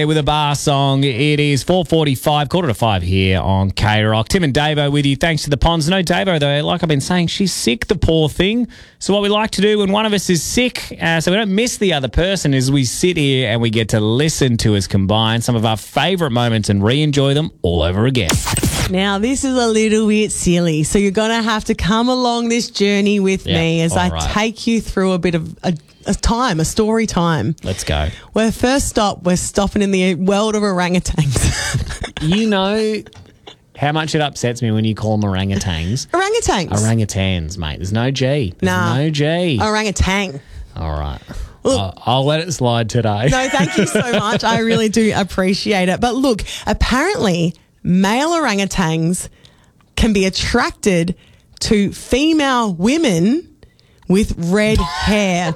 With a bar song, it is 4:45, 4:45 here on K-Rock. Tim and Davo with you. Thanks to the Ponds. No Davo, though, like I've been saying, she's sick, the poor thing. So what we like to do when one of us is sick, so we don't miss the other person, is we sit here and we get to listen to us combine some of our favourite moments and re-enjoy them all over again. Now, this is a little bit silly, so you're going to have to come along this journey with me as I take you through a bit of a story time. Let's go. We're stopping in the world of orangutans. You know how much it upsets me when you call them orangutans. Orangutans. Orangutans, mate. There's no G. There's no G. Orangutan. All right. Look, I'll let it slide today. No, thank you so much. I really do appreciate it. But look, apparently male orangutans can be attracted to female women with red hair.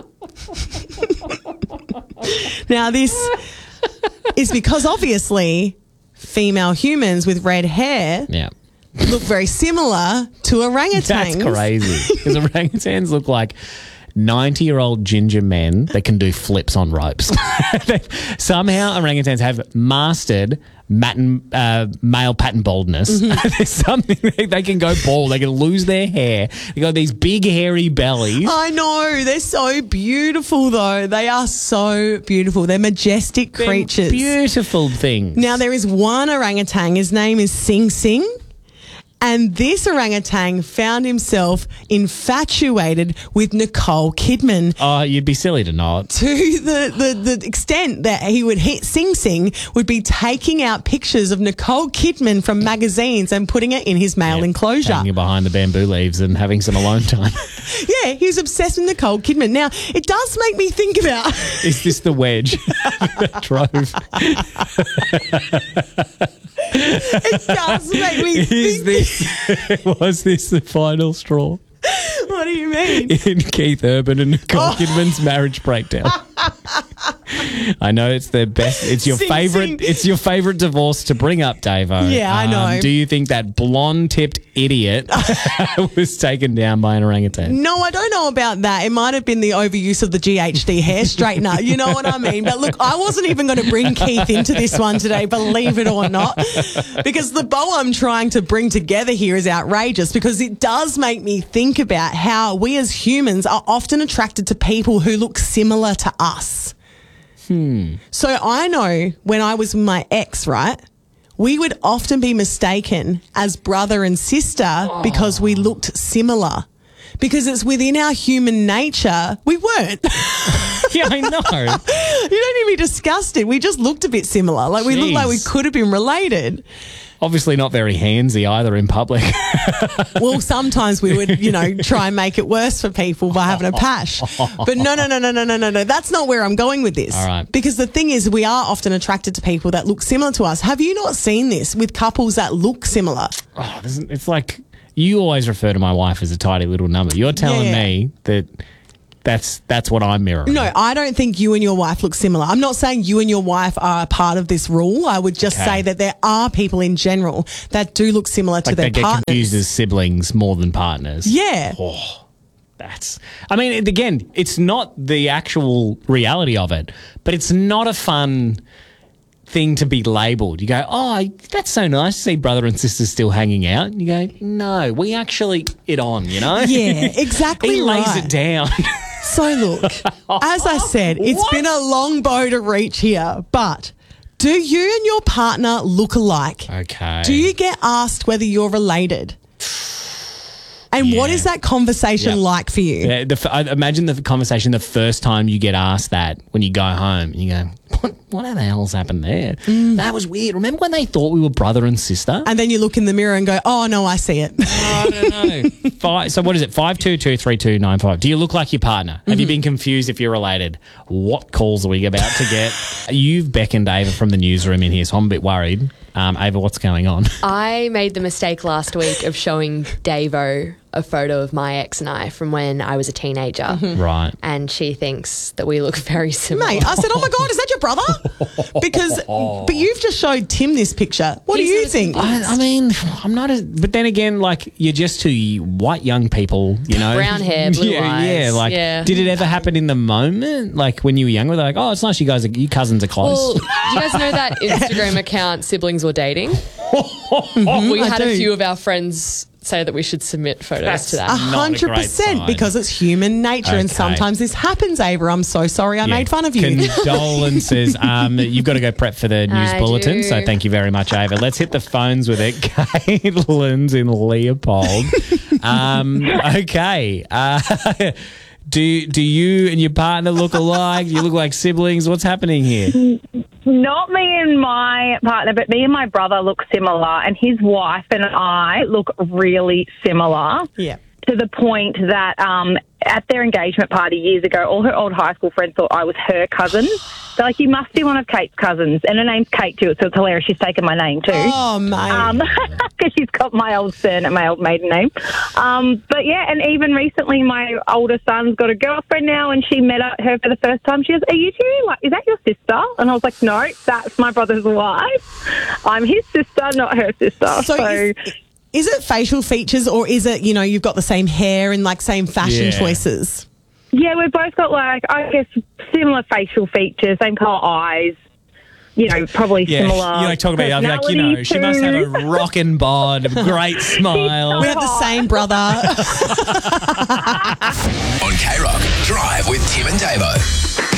Now, this is because obviously female humans with red hair look very similar to orangutans. That's crazy. Because orangutans look like 90-year-old ginger men that can do flips on ropes. Somehow orangutans have mastered male pattern baldness. There's something they can go bald. They can lose their hair. They got these big hairy bellies. I know. They're so beautiful, though. They are so beautiful. They're majestic creatures. Beautiful things. Now, there is one orangutan. His name is Sing Sing. And this orangutan found himself infatuated with Nicole Kidman. Oh, you'd be silly to not. To the extent that he would Sing Sing would be taking out pictures of Nicole Kidman from magazines and putting it in his mail enclosure. Hanging behind the bamboo leaves and having some alone time. Yeah, he was obsessed with Nicole Kidman. Now, it does make me think about... Is this the wedge that drove? It does make me think. Was this the final straw? What do you mean? In Keith Urban and Nicole Kidman's marriage breakdown. I know it's the best. It's your favorite. It's your favorite divorce to bring up, Davo. Yeah, I know. Do you think that blonde-tipped idiot was taken down by an orangutan? No, I don't know about that. It might have been the overuse of the GHD hair straightener. You know what I mean? But look, I wasn't even going to bring Keith into this one today, believe it or not, because the bow I'm trying to bring together here is outrageous, because it does make me think about how we as humans are often attracted to people who look similar to us. So I know when I was with my ex, right, we would often be mistaken as brother and sister because we looked similar. Because it's within our human nature. We weren't. Yeah, I know. You don't need to be disgusted. We just looked a bit similar. Like, we looked like we could have been related. Obviously not very handsy either in public. Well, sometimes we would, try and make it worse for people by having a pash. But no. That's not where I'm going with this. All right. Because the thing is, we are often attracted to people that look similar to us. Have you not seen this with couples that look similar? Oh, it's like you always refer to my wife as a tidy little number. You're telling me that that's what I'm mirroring. No, I don't think you and your wife look similar. I'm not saying you and your wife are a part of this rule. I would just say that there are people in general that do look similar to their partners. They get confused as siblings more than partners. Yeah. Oh, again, it's not the actual reality of it, but it's not a fun thing to be labelled. You go, oh, that's so nice to see brother and sister still hanging out. And you go, no, we actually it on, Yeah, exactly. He lays it down. So look, as I said, it's been a long bow to reach here, but do you and your partner look alike? Okay. Do you get asked whether you're related? And what is that conversation like for you? Yeah, I imagine the conversation the first time you get asked that when you go home. You go, what the hell's happened there? That was weird. Remember when they thought we were brother and sister? And then you look in the mirror and go, oh, no, I see it. I don't know. So what is it? 5223295. Do you look like your partner? Have you been confused if you're related? What calls are we about to get? You've beckoned Ava from the newsroom in here, so I'm a bit worried. Ava, what's going on? I made the mistake last week of showing Davo a photo of my ex and I from when I was a teenager. Right. And she thinks that we look very similar. Mate, I said, oh my God, is that your brother? Because, but you've just showed Tim this picture. What do you think? I mean, I'm not but then again, like, you're just two white young people, you know. Brown hair, blue eyes. Yeah, like, did it ever happen in the moment? Like, when you were younger, they're like, oh, it's nice you cousins are close. Well, do you guys know that Instagram account, Siblings or Dating? We had a few of our friends say that we should submit photos to that. 100%, because it's human nature, and sometimes this happens, Ava. I'm so sorry I made fun of you. Condolences. You've got to go prep for the news bulletin, so thank you very much, Ava. Let's hit the phones with it. Caitlin's in Leopold. Okay. Do you and your partner look alike? Do you look like siblings? What's happening here? Not me and my partner, but me and my brother look similar, and his wife and I look really similar. Yeah. To the point that at their engagement party years ago, all her old high school friends thought I was her cousin. They're like, you must be one of Kate's cousins. And her name's Kate too, so it's hilarious. She's taken my name too. Oh, mate. Because she's got my old surname, my old maiden name. But yeah, and even recently my older son's got a girlfriend now, and she met her for the first time. She goes, are you two, like, is that your sister? And I was like, no, that's my brother's wife. I'm his sister, not her sister. So is it facial features, or is it, you know, you've got the same hair and like same fashion choices? Yeah, we've both got, like, I guess, similar facial features, same colour eyes, you know, probably similar. You like talk about, like, you know, she must have a rockin' bod, a great smile. We have the same brother. On K Rock, Drive with Tim and Davo.